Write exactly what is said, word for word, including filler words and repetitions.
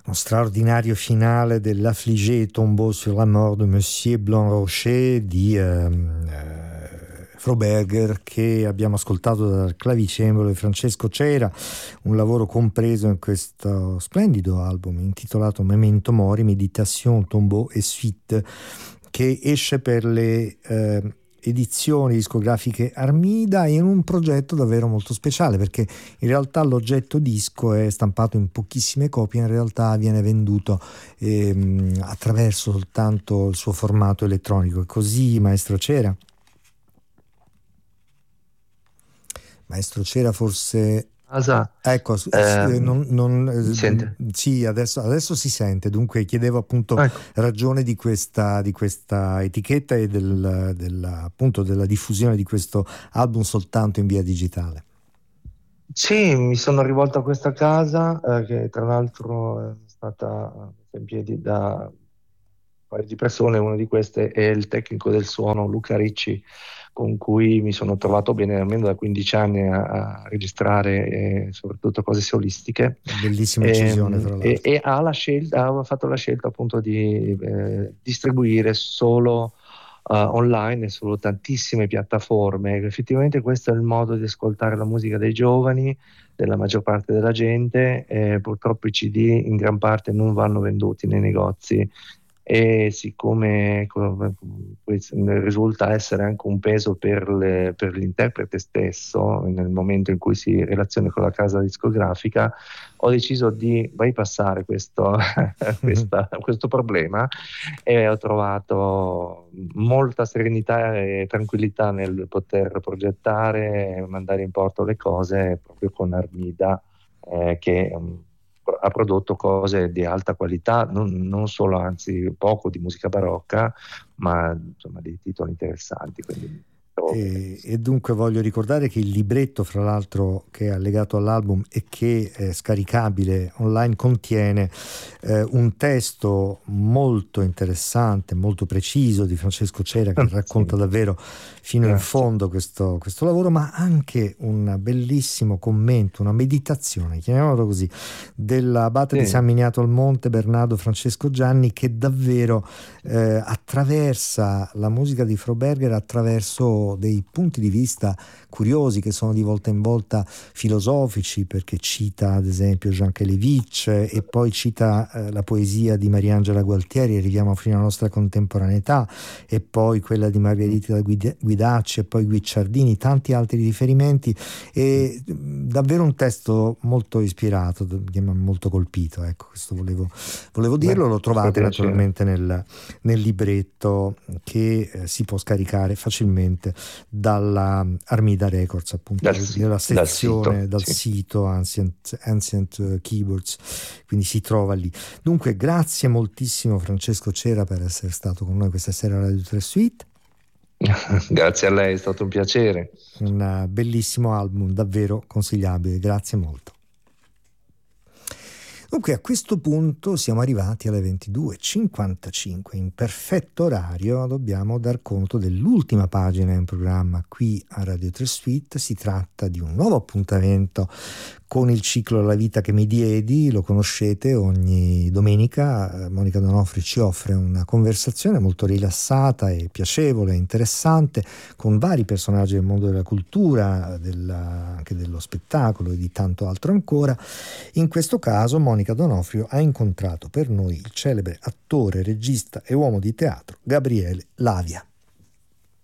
uno straordinario finale dell'Affligé tombò sur la mort de Monsieur Blanc-Rocher di ehm, eh, Froberger, che abbiamo ascoltato dal clavicembalo di Francesco Cera, un lavoro compreso in questo splendido album intitolato Memento Mori, Méditation, Tombeau et Suite, che esce per le eh, edizioni discografiche Armida in un progetto davvero molto speciale, perché in realtà l'oggetto disco è stampato in pochissime copie, in realtà viene venduto ehm, attraverso soltanto il suo formato elettronico. È così, maestro Cera? Maestro Cera, forse... Asa, Ecco, ehm, non, non, mi sente? sì, adesso, adesso si sente. Dunque chiedevo appunto Ecco. ragione di questa, di questa etichetta e del, della, appunto della diffusione di questo album soltanto in via digitale. Sì, mi sono rivolto a questa casa, eh, che tra l'altro è stata messa in piedi da un paio di persone. Una di queste è il tecnico del suono Luca Ricci, con cui mi sono trovato bene almeno da quindici anni a, a registrare eh, soprattutto cose solistiche. Bellissima incisione, Ehm, fra E, l'altro. e ha, la scelta, ha fatto la scelta appunto di eh, distribuire solo eh, online e su tantissime piattaforme. Effettivamente questo è il modo di ascoltare la musica dei giovani, della maggior parte della gente. Eh, purtroppo i C D in gran parte non vanno venduti nei negozi, e siccome ecco, questo risulta essere anche un peso per, le- per l'interprete stesso nel momento in cui si relaziona con la casa discografica, ho deciso di bypassare questo, questa- questo problema, e ho trovato molta serenità e tranquillità nel poter progettare e mandare in porto le cose proprio con Armida, eh, che um, ha prodotto cose di alta qualità, non, non solo, anzi poco di musica barocca, ma insomma dei titoli interessanti. Quindi trovo E, benissimo. e dunque voglio ricordare che il libretto, fra l'altro, che è allegato all'album e che è scaricabile online, contiene eh, un testo molto interessante, molto preciso di Francesco Cera, che racconta Sì, davvero fino in grazie. fondo questo, questo lavoro, ma anche un bellissimo commento, una meditazione, chiamiamolo così, dell'abate di Sì. San Miniato al Monte, Bernardo Francesco Gianni, che davvero eh, attraversa la musica di Froberger attraverso dei punti di vista curiosi, che sono di volta in volta filosofici, perché cita ad esempio Jean Kelevich e poi cita eh, la poesia di Mariangela Gualtieri, arriviamo fino alla nostra contemporaneità, e poi quella di Margherita Guid- Guidacci e poi Guicciardini, tanti altri riferimenti, e mh, davvero un testo molto ispirato, che mi ha molto colpito. Ecco, questo volevo, volevo Beh, dirlo. Lo mi fa trovate piacere. naturalmente nel, nel libretto, che eh, si può scaricare facilmente dalla Armida Records, appunto Dal, de- si- della dal sezione, sito, dal sì. sito Ancient, Ancient eh, Keyboards, quindi si trova lì. Dunque grazie moltissimo Francesco Cera per essere stato con noi questa sera a Radio tre Suite. Grazie a lei, è stato un piacere. Un eh, bellissimo album, davvero consigliabile, grazie molto. Dunque a questo punto siamo arrivati alle ventidue e cinquantacinque, in perfetto orario dobbiamo dar conto dell'ultima pagina in programma qui a Radio tre Suite. Si tratta di un nuovo appuntamento con il ciclo La vita che mi diedi. Lo conoscete, ogni domenica Monica Donofrio ci offre una conversazione molto rilassata e piacevole, interessante, con vari personaggi del mondo della cultura, della, anche dello spettacolo e di tanto altro ancora. In questo caso Monica Donofrio ha incontrato per noi il celebre attore, regista e uomo di teatro Gabriele Lavia.